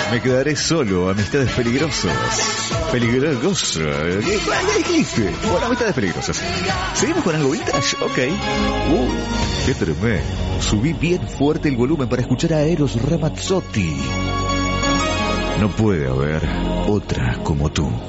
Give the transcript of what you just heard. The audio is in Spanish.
Me quedaré solo, amistades peligrosas. Peligrosas. ¿Qué dijiste? Bueno, amistades peligrosas. ¿Seguimos con algo vintage? Ok. Qué tremendo. Subí bien fuerte el volumen para escuchar a Eros Ramazzotti. No puede haber otra como tú.